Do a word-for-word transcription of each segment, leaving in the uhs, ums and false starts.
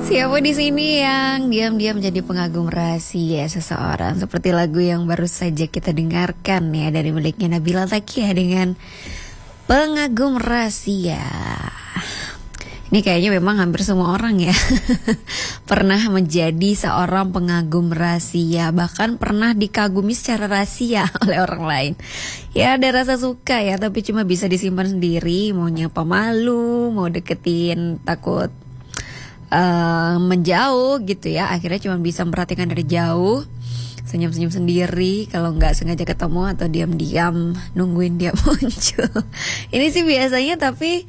Siapa di sini yang diam-diam jadi pengagum rahasia seseorang? Seperti lagu yang baru saja kita dengarkan ya, dari miliknya Nabila Takia dengan Pengagum Rahasia. Ini kayaknya memang hampir semua orang ya pernah menjadi seorang pengagum rahasia, bahkan pernah dikagumi secara rahasia oleh orang lain. Ya ada rasa suka ya, tapi cuma bisa disimpan sendiri. Mau nyapa malu, mau deketin takut uh, menjauh gitu ya. Akhirnya cuma bisa memperhatikan dari jauh, senyum-senyum sendiri kalau nggak sengaja ketemu, atau diam-diam nungguin dia muncul. Ini sih biasanya, tapi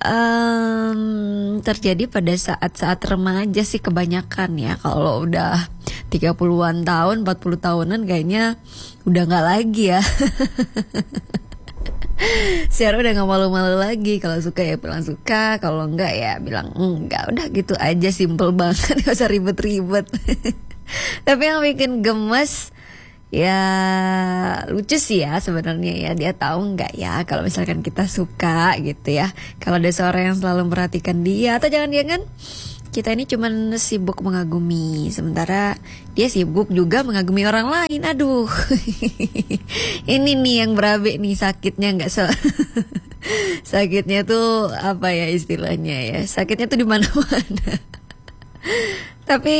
Um, terjadi pada saat-saat remaja sih kebanyakan ya. Kalau udah tiga puluhan tahun, empat puluh tahunan kayaknya udah gak lagi ya. Secara udah gak malu-malu lagi. Kalau suka ya bilang suka, kalau enggak ya bilang enggak. Udah gitu aja, simple banget, gak usah ribet-ribet. Tapi yang bikin gemes, ya lucu sih ya sebenarnya ya. Dia tahu nggak ya kalau misalkan kita suka gitu ya. Kalau ada seorang yang selalu memperhatikan dia, atau jangan-jangan kita ini cuman sibuk mengagumi, sementara dia sibuk juga mengagumi orang lain. Aduh, ini nih yang berabe nih, sakitnya nggak se sakitnya tuh apa ya istilahnya ya, sakitnya tuh di mana-mana. Tapi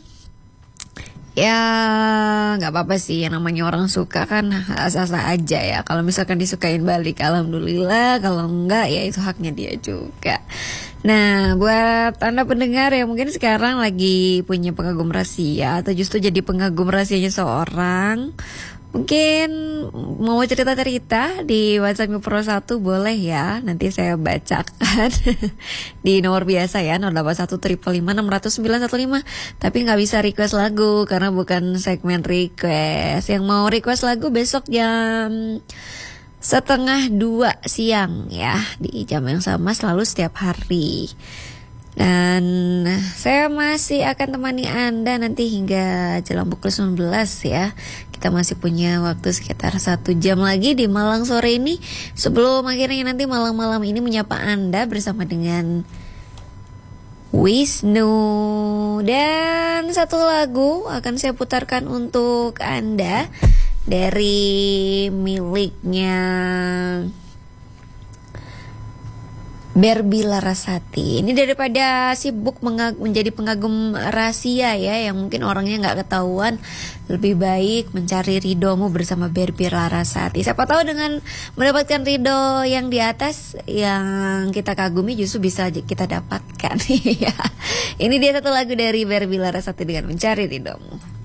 ya nggak apa-apa sih, yang namanya orang suka kan asa-asa aja ya. Kalau misalkan disukain balik, alhamdulillah. Kalau enggak ya itu haknya dia juga. Nah, buat Anda pendengar yang mungkin sekarang lagi punya pengagum rahasia, atau justru jadi pengagum rahasianya seorang, mungkin mau cerita-cerita di WhatsApp Pro satu boleh ya. Nanti saya bacakan di nomor biasa ya, nol delapan satu lima lima enam nol nol sembilan satu lima. Tapi gak bisa request lagu karena bukan segmen request. Yang mau request lagu besok jam setengah dua siang ya, di jam yang sama selalu setiap hari. Dan saya masih akan temani Anda nanti hingga jelang pukul sembilan belas ya. Kita masih punya waktu sekitar satu jam lagi di Malang sore ini, sebelum akhirnya nanti malam-malam ini menyapa Anda bersama dengan Wisnu. Dan satu lagu akan saya putarkan untuk Anda dari miliknya Barbie Larasati. Ini daripada sibuk mengag- menjadi pengagum rahasia ya, yang mungkin orangnya nggak ketahuan, lebih baik mencari ridhomu bersama Barbie Larasati. Siapa tahu dengan mendapatkan ridho yang di atas, yang kita kagumi justru bisa kita dapatkan. Ini dia satu lagu dari Barbie Larasati dengan Mencari Ridhomu.